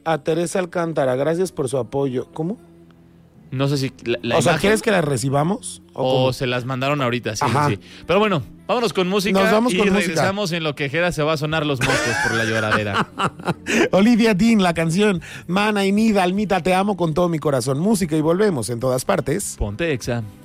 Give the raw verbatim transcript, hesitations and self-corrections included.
a Teresa Alcántara, gracias por su apoyo. ¿Cómo? No sé si la, la o sea, imagen, ¿quieres que la recibamos? O, ¿O se las mandaron ahorita, sí, Ajá. sí. Pero bueno, vámonos con música. Nos vamos y con música. regresamos en lo que Jera se va a sonar los mocos por la lloradera. Olivia Dean, la canción Mana y Nida, Almita, te amo con todo mi corazón. Música y volvemos en todas partes. Ponte Exa.